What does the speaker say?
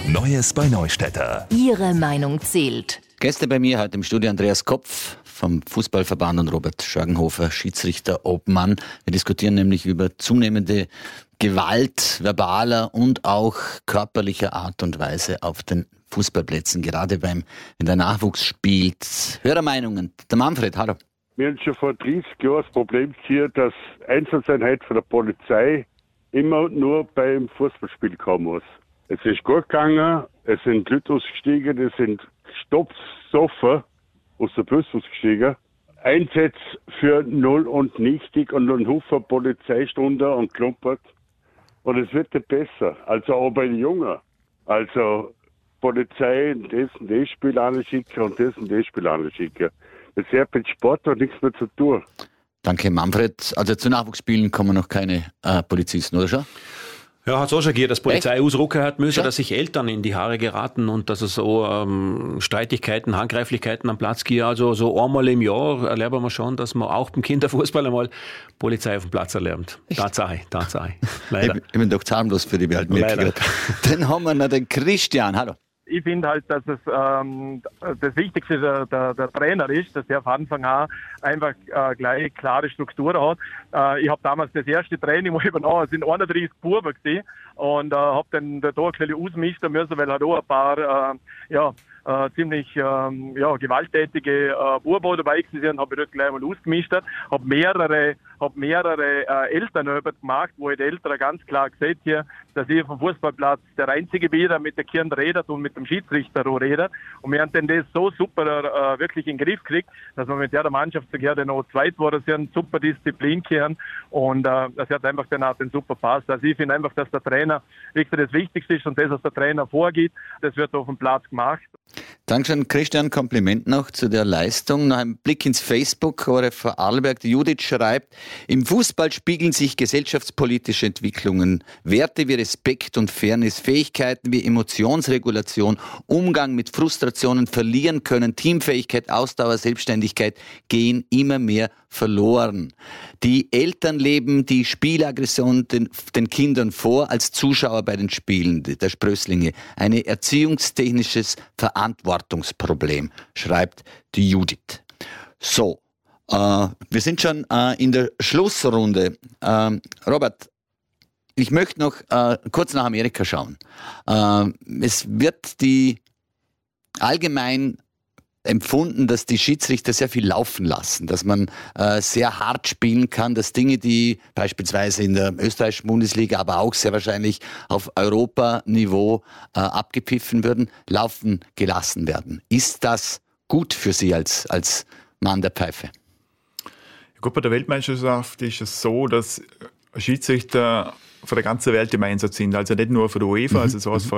Neues bei Neustädter. Ihre Meinung zählt. Gäste bei mir heute im Studio Andreas Kopf vom Fußballverband und Robert Schörgenhofer, Schiedsrichter, Obmann. Wir diskutieren nämlich über zunehmende Gewalt verbaler und auch körperlicher Art und Weise auf den Fußballplätzen, gerade wenn der Nachwuchs spielt. Hörermeinungen. Der Manfred, hallo. Wir haben schon vor 30 Jahren das Problem hier, dass Einsatzeinheit von der Polizei immer nur beim Fußballspiel kommen muss. Es ist gut gegangen, es sind Leute ausgestiegen, es sind Stopfsoffer aus der Bus ausgestiegen. Einsätze für null und nichtig und ein Haufen Polizeistunden und Klumpert. Und es wird nicht besser. Also auch bei den Jungen. Also Polizei das und das Spiel anschicken und das und das Spiel anschicken. Das hat mit Sport und nichts mehr zu tun. Danke, Manfred. Also zu Nachwuchsspielen kommen noch keine Polizisten, oder schon? Ja, hat es auch schon gegeben, dass die Polizei ausrücken hat müssen, Ja. dass sich Eltern in die Haare geraten und dass es so Streitigkeiten, Handgreiflichkeiten am Platz gibt. Also so einmal im Jahr erleben wir schon, dass man auch beim Kinderfußball einmal Polizei auf dem Platz erlernt. Tatsache. Leider. Ich bin doch zahnlos für die Welt. Leider. Dann haben wir noch den Christian. Hallo. Ich finde halt, dass es das Wichtigste der Trainer ist, dass er von Anfang an einfach gleich klare Strukturen hat. Ich habe damals das erste Training mal übernommen, es sind 31 Buben gewesen und habe dann da ein bisschen ausmisten müssen, weil halt auch ein paar ziemlich gewalttätige Buben dabei sind, habe ich dort gleich mal ausgemistet, habe mehrere Elternübungen gemacht, wo ich die Eltern ganz klar gesagt habe, dass ich vom Fußballplatz der einzige bin, der mit den Kindern redet und mit dem Schiedsrichter auch redet. Und wir haben dann das so super wirklich in den Griff gekriegt, dass wir mit der Mannschaft sogar dann auch zweit geworden sind, super Disziplin kehren und das hat einfach dann auch den super Pass. Also ich finde einfach, dass der Trainer wirklich das Wichtigste ist und das, was der Trainer vorgibt, das wird auf dem Platz gemacht. Dankeschön, Christian. Kompliment noch zu der Leistung. Noch ein Blick ins Facebook. ORF Vorarlberg. Die Judith schreibt, im Fußball spiegeln sich gesellschaftspolitische Entwicklungen. Werte wie Respekt und Fairness, Fähigkeiten wie Emotionsregulation, Umgang mit Frustrationen verlieren können, Teamfähigkeit, Ausdauer, Selbstständigkeit gehen immer mehr verloren. Die Eltern leben die Spielaggression den Kindern vor als Zuschauer bei den Spielen der Sprösslinge. Ein erziehungstechnisches Verantwortungsproblem, schreibt die Judith. So, wir sind schon in der Schlussrunde. Robert, ich möchte noch kurz nach Amerika schauen. Es wird die allgemein empfunden, dass die Schiedsrichter sehr viel laufen lassen, dass man sehr hart spielen kann, dass Dinge, die beispielsweise in der österreichischen Bundesliga, aber auch sehr wahrscheinlich auf Europaniveau abgepfiffen würden, laufen gelassen werden. Ist das gut für Sie als Mann der Pfeife? Gut, bei der Weltmeisterschaft ist es so, dass Schiedsrichter von der ganzen Welt im Einsatz sind. Also nicht nur von der UEFA, also so